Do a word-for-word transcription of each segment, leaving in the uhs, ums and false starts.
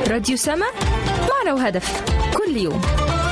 راديو سما، معنى وهدف كل يوم.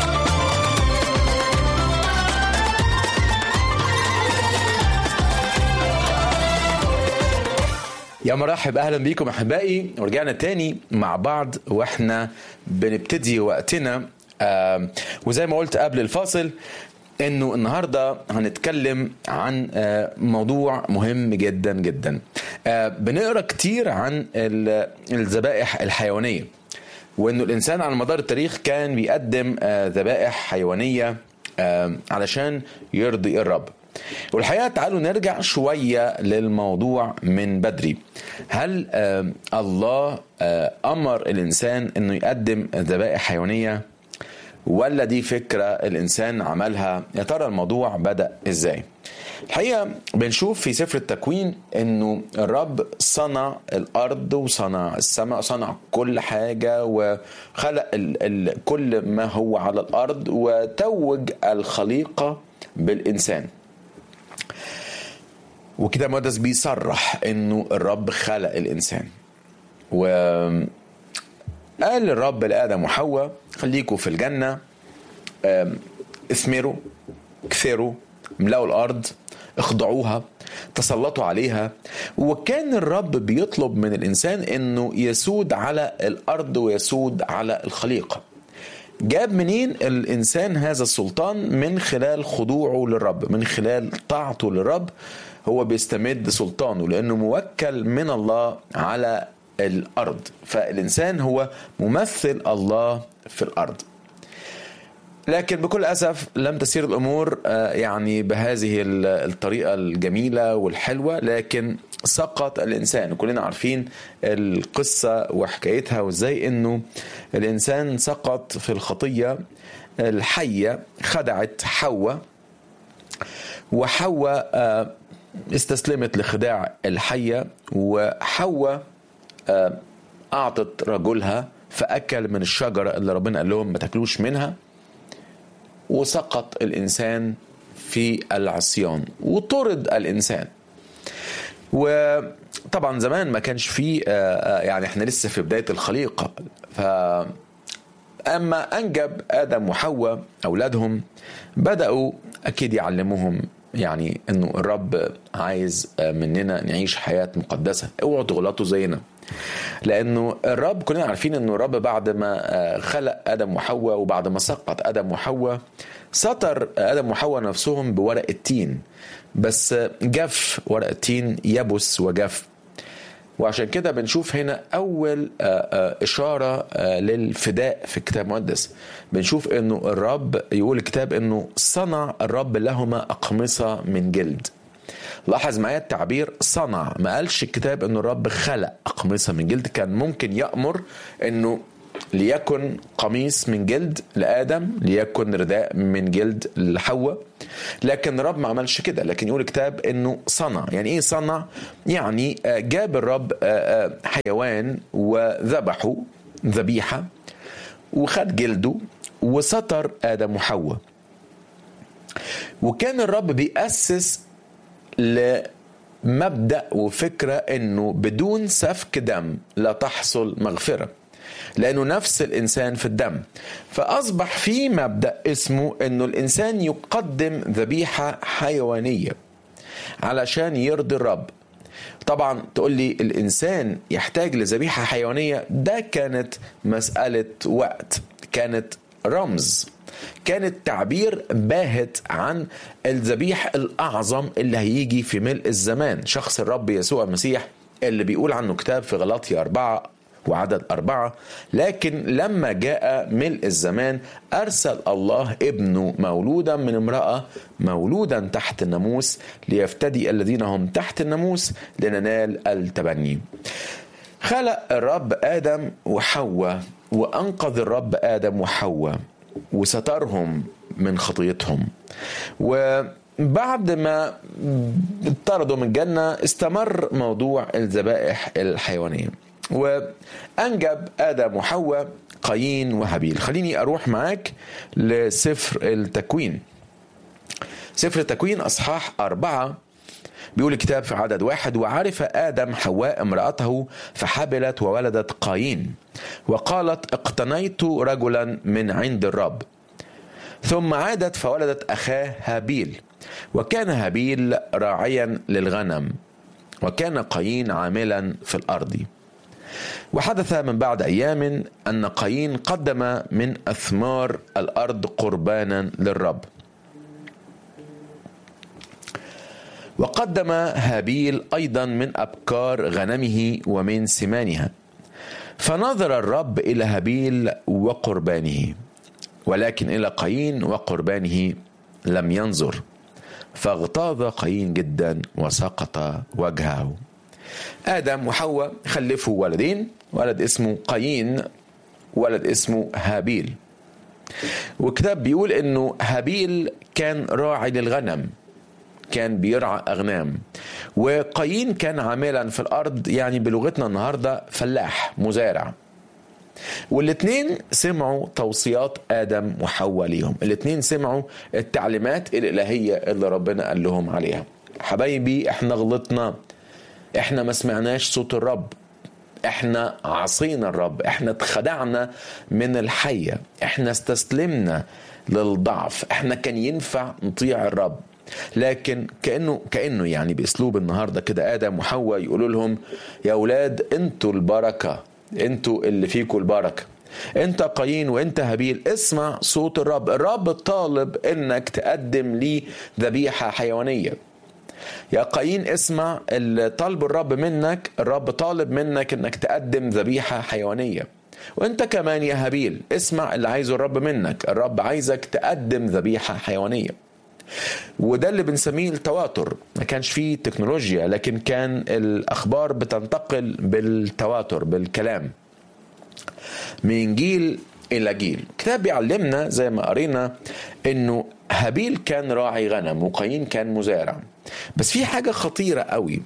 يا مرحب، أهلا بيكم أحبائي، ورجعنا تاني مع بعض وإحنا بنبتدي وقتنا. آه وزي ما قلت قبل الفاصل إنه النهاردة هنتكلم عن آه موضوع مهم جدا جدا. آه بنقرأ كتير عن الذبائح الحيوانية، وإنه الإنسان على مدار التاريخ كان بيقدم آه ذبائح حيوانية آه علشان يرضي الرب. والحقيقة تعالوا نرجع شوية للموضوع من بدري. هل آه الله آه أمر الإنسان أنه يقدم ذبائح حيوانية، ولا دي فكرة الإنسان عملها؟ يا ترى الموضوع بدأ إزاي؟ الحقيقة بنشوف في سفر التكوين أنه الرب صنع الأرض وصنع السماء، صنع كل حاجة وخلق ال ال كل ما هو على الأرض، وتوج الخليقة بالإنسان. وكده مقدس بيصرح انه الرب خلق الانسان، وقال الرب لآدم وحواء خليكوا في الجنة، اثمروا كثروا املأوا الارض اخضعوها تسلطوا عليها. وكان الرب بيطلب من الانسان انه يسود على الارض ويسود على الخليقة. جاب منين الانسان هذا السلطان؟ من خلال خضوعه للرب، من خلال طاعته للرب. هو بيستمد سلطانه لأنه موكل من الله على الأرض، فالإنسان هو ممثل الله في الأرض. لكن بكل أسف لم تسير الأمور يعني بهذه الطريقة الجميلة والحلوة، لكن سقط الإنسان. كلنا عارفين القصة وحكايتها، وإزاي إنه الإنسان سقط في الخطية. الحية خدعت حواء، وحواء استسلمت لخداع الحية، وحواء أعطت رجلها فأكل من الشجرة اللي ربنا قال لهم ما تاكلوش منها، وسقط الإنسان في العصيان وطرد الإنسان. وطبعا زمان ما كانش فيه، يعني احنا لسه في بداية الخليقة، فأما أنجب آدم وحواء أولادهم بدأوا أكيد يعلموهم يعني انه الرب عايز مننا نعيش حياة مقدسة، اوعوا تغلطوا زينا. لانه الرب كلنا عارفين انه الرب بعد ما خلق آدم وحواء وبعد ما سقط آدم وحواء ستر آدم وحواء نفسهم بورق التين، بس جف ورق التين يبس وجف. وعشان كده بنشوف هنا أول إشارة للفداء في الكتاب المقدس. بنشوف أنه الرب يقول الكتاب أنه صنع الرب لهما أقمصة من جلد. لاحظ معايا التعبير صنع، ما قالش الكتاب أنه الرب خلق أقمصة من جلد. كان ممكن يأمر أنه ليكن قميص من جلد لآدم، ليكن رداء من جلد لحواء، لكن الرب ما عملش كده. لكن يقول الكتاب انه صنع. يعني ايه صنع؟ يعني جاب الرب حيوان وذبحه ذبيحة وخد جلده وستر آدم وحواء. وكان الرب بيأسس لمبدأ وفكرة انه بدون سفك دم لا تحصل مغفرة، لأنه نفس الإنسان في الدم. فأصبح في مبدأ اسمه أنه الإنسان يقدم ذبيحة حيوانية علشان يرضي الرب. طبعا تقول لي الإنسان يحتاج لذبيحة حيوانية، ده كانت مسألة وقت، كانت رمز، كانت تعبير باهت عن الذبيح الأعظم اللي هيجي في ملء الزمان، شخص الرب يسوع المسيح، اللي بيقول عنه كتاب في غلاطية أربعة وعدد أربعة: لكن لما جاء ملء الزمان أرسل الله ابنه مولودا من امرأة مولودا تحت الناموس ليفتدي الذين هم تحت الناموس لننال التبني. خلق الرب آدم وحواء، وأنقذ الرب آدم وحواء وسترهم من خطيتهم. وبعد ما اطردوا من الجنة استمر موضوع الذبائح الحيوانية، وأنجب آدم وحواء قايين وهابيل. خليني أروح معاك لسفر التكوين. سفر التكوين أصحاح أربعة بيقول الكتاب في عدد واحد: وعرف آدم حواء امرأته فحبلت وولدت قايين، وقالت اقتنيت رجلا من عند الرب. ثم عادت فولدت أخاه هابيل، وكان هابيل راعيا للغنم، وكان قايين عاملا في الأرض. وحدث من بعد أيام أن قايين قدم من أثمار الأرض قربانا للرب، وقدم هابيل أيضا من أبكار غنمه ومن سمانها. فنظر الرب إلى هابيل وقربانه، ولكن إلى قايين وقربانه لم ينظر، فاغتاظ قايين جدا وسقط وجهه. آدم وحواء خلفوا ولدين، ولد اسمه قايين، ولد اسمه هابيل. والكتاب بيقول إنه هابيل كان راعي للغنم، كان بيرعى أغنام، وقايين كان عاملا في الأرض، يعني بلغتنا النهاردة فلاح مزارع. والاثنين سمعوا توصيات آدم وحواء ليهم، الاثنين سمعوا التعليمات الإلهية اللي ربنا قال لهم عليها. حبايبي، احنا غلطنا، احنا ما سمعناش صوت الرب، احنا عصينا الرب، احنا اتخدعنا من الحية، احنا استسلمنا للضعف، احنا كان ينفع نطيع الرب. لكن كأنه كأنه يعني بأسلوب النهاردة كده آدم وحواء يقولوا لهم: يا أولاد انتوا البركة، انتوا اللي فيكوا البركة، انت قايين وانت هابيل، اسمع صوت الرب. الرب طالب انك تقدم لي ذبيحة حيوانية. يا قايين اسمع اللي طالب الرب منك، الرب طالب منك انك تقدم ذبيحة حيوانية. وانت كمان يا هابيل اسمع اللي عايزه الرب منك، الرب عايزك تقدم ذبيحة حيوانية. وده اللي بنسميه التواتر. ما كانش فيه تكنولوجيا، لكن كان الأخبار بتنتقل بالتواتر، بالكلام من جيل إلى جيل. الكتاب بيعلمنا زي ما قرينا إنه هابيل كان راعي غنم وقايين كان مزارع. بس في حاجة خطيرة قوي،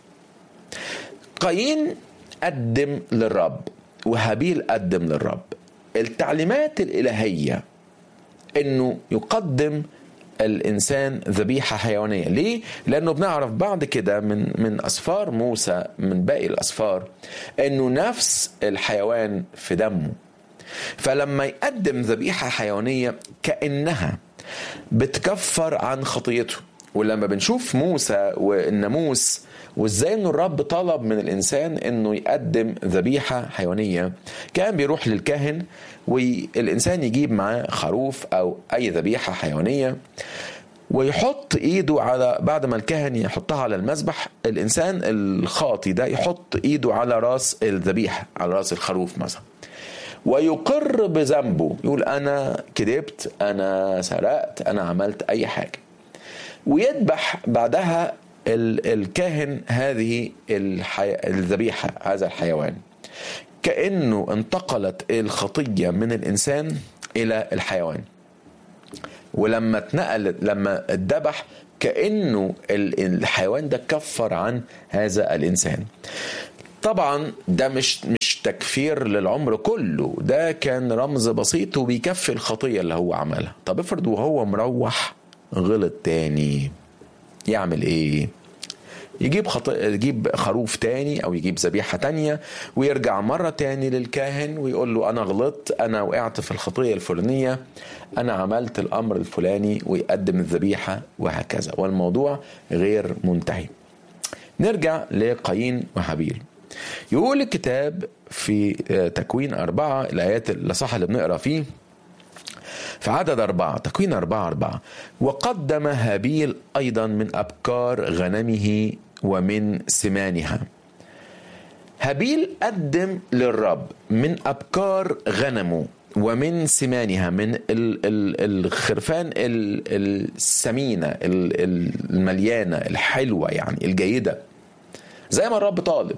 قايين قدم للرب وهابيل قدم للرب. التعليمات الإلهية إنه يقدم الإنسان ذبيحة حيوانية. ليه؟ لأنه بنعرف بعد كده من من أسفار موسى، من باقي الأسفار، أنه نفس الحيوان في دمه. فلما يقدم ذبيحة حيوانية كأنها بتكفر عن خطيته. ولما بنشوف موسى والناموس وازاي انه الرب طلب من الانسان انه يقدم ذبيحة حيوانية، كان بيروح للكاهن والانسان يجيب معاه خروف او اي ذبيحة حيوانية ويحط ايده على، بعد ما الكاهن يحطها على المذبح، الانسان الخاطي ده يحط ايده على راس الذبيحة، على راس الخروف مثلا، ويقر بذنبه، يقول انا كذبت، انا سرقت، انا عملت اي حاجة، ويذبح بعدها الكاهن هذه الذبيحة، هذا الحيوان. كأنه انتقلت الخطية من الإنسان إلى الحيوان. ولما اتنقل، لما اتذبح، كأنه الحيوان ده كفر عن هذا الإنسان. طبعا ده مش مش تكفير للعمر كله، ده كان رمز بسيط وبيكفي الخطية اللي هو عملها. طب افرض وهو مروح غلط تاني، يعمل ايه؟ يجيب خط... يجيب خروف تاني او يجيب ذبيحة تانية ويرجع مرة تاني للكاهن ويقول له انا غلطت، انا وقعت في الخطية الفلانية، انا عملت الامر الفلاني، ويقدم الذبيحة وهكذا، والموضوع غير منتهي. نرجع لقايين وهابيل. يقول الكتاب في تكوين أربعة، الآيات الأصح اللي بنقرأ فيه في عدد أربعة، تكوين أربعة أربعة: وقدم هابيل أيضا من أبكار غنمه ومن سمانها. هابيل قدم للرب من أبكار غنمه ومن سمانها، من الخرفان السمينة المليانة الحلوة، يعني الجيدة، زي ما الرب طالب.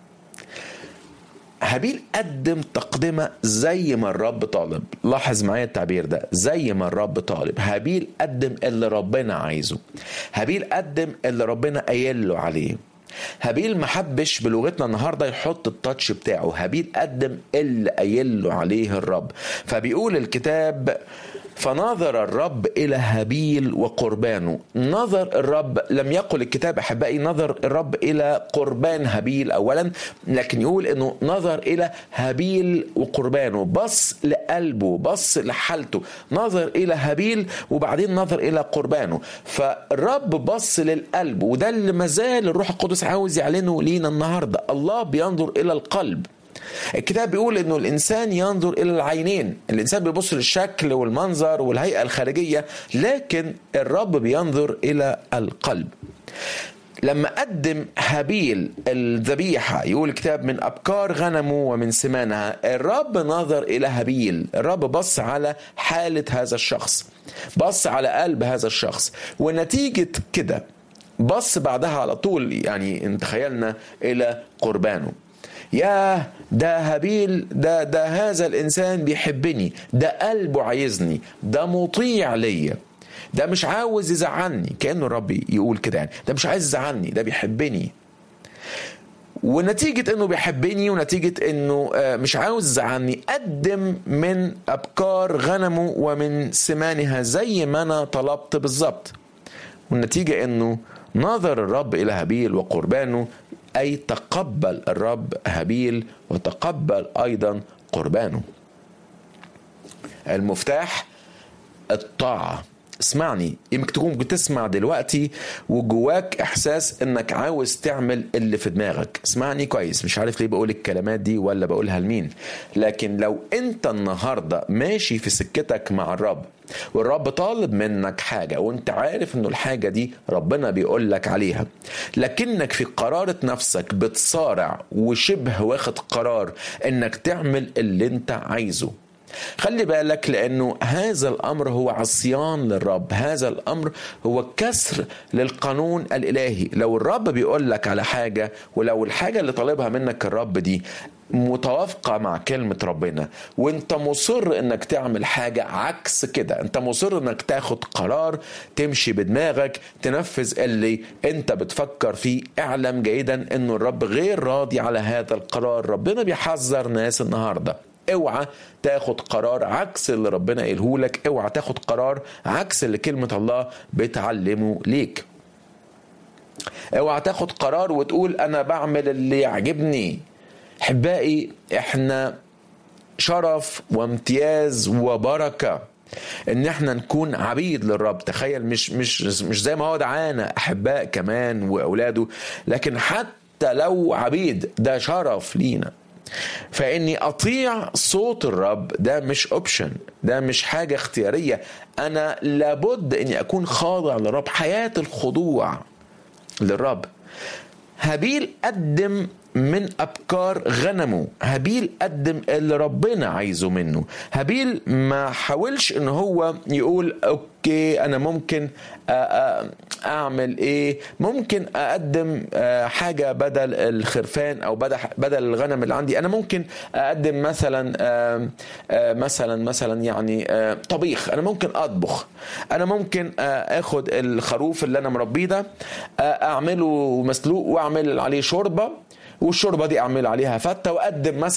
هابيل قدم تقدمة زي ما الرب طالب. لاحظ معايا التعبير ده، زي ما الرب طالب. هابيل قدم اللي ربنا عايزه، هابيل قدم اللي ربنا قايل له عليه. هابيل ما حبش بلغتنا النهاردة يحط التاتش بتاعه، هابيل قدم اللي قايل له عليه الرب. فبيقول الكتاب فنظر الرب إلى هابيل وقربانه. نظر الرب، لم يقل الكتاب أحبائي نظر الرب إلى قربان هابيل أولا، لكن يقول أنه نظر إلى هابيل وقربانه، بص لقلبه، بص لحالته، نظر إلى هابيل وبعدين نظر إلى قربانه. فالرب بص للقلب، وده اللي مازال الروح القدس عاوز يعلنه لينا النهاردة. الله بينظر إلى القلب. الكتاب بيقول انه الانسان ينظر الى العينين، الانسان بيبص للشكل والمنظر والهيئة الخارجية، لكن الرب بينظر الى القلب. لما قدم هابيل الذبيحة يقول الكتاب من أبكار غنمه ومن سمانها، الرب نظر إلى هابيل، الرب بص على حالة هذا الشخص، بص على قلب هذا الشخص، ونتيجة كده بص بعدها على طول، يعني ان تخيلنا إلى قربانه. يا ده هابيل، ده ده هذا الإنسان بيحبني، ده قلبه عايزني، ده مطيع ليا، ده مش عاوز يزعلني. كأنه الرب يقول كده، يعني ده مش عايز يزعلني، ده بيحبني. ونتيجة انه بيحبني ونتيجة انه مش عاوز يزعلني، قدم من أبكار غنمه ومن سمانها زي ما انا طلبت بالظبط. والنتيجة انه نظر الرب إلى هابيل وقربانه، أي تقبل الرب هابيل وتقبل أيضا قربانه. المفتاح الطاعة. اسمعني، يمكن تكون بتسمع دلوقتي وجواك إحساس إنك عاوز تعمل اللي في دماغك. اسمعني كويس، مش عارف ليه بقول الكلمات دي ولا بقولها لمين، لكن لو أنت النهاردة ماشي في سكتك مع الرب والرب طالب منك حاجة وانت عارف انه الحاجة دي ربنا بيقول لك عليها، لكنك في قرارة نفسك بتصارع وشبه واخد قرار انك تعمل اللي انت عايزه، خلي بالك، لأنه هذا الأمر هو عصيان للرب، هذا الأمر هو كسر للقانون الإلهي. لو الرب بيقول لك على حاجة، ولو الحاجة اللي طالبها منك الرب دي متوافقة مع كلمة ربنا، وانت مصر انك تعمل حاجة عكس كده، انت مصر انك تاخد قرار تمشي بدماغك تنفذ اللي انت بتفكر فيه، اعلم جيدا انه الرب غير راضي على هذا القرار. ربنا بيحذر ناس النهاردة، اوعى تاخد قرار عكس اللي ربنا قاله لك، اوعى تاخد قرار عكس اللي كلمة الله بتعلمه ليك، اوعى تاخد قرار وتقول انا بعمل اللي يعجبني. احبائي، احنا شرف وامتياز وبركة ان احنا نكون عبيد للرب. تخيل، مش مش مش زي ما هو دعانا احباء كمان واولاده، لكن حتى لو عبيد ده شرف لينا. فإني أطيع صوت الرب ده مش أوبشن، ده مش حاجة اختيارية، أنا لابد أني أكون خاضع للرب، حياة الخضوع للرب. هابيل قدم من أبكار غنمه، هابيل قدم اللي ربنا عايزه منه. هابيل ما حاولش إن هو يقول أوكي أنا ممكن أعمل إيه، ممكن أقدم حاجة بدل الخرفان أو بدل الغنم اللي عندي، أنا ممكن أقدم مثلا مثلا مثلا يعني طبيخ، أنا ممكن أطبخ، أنا ممكن أخد الخروف اللي أنا مربيه ده أعمله مسلوق وأعمل عليه شوربة، والشوربة دي أعمل عليها فتة وأقدم مثلا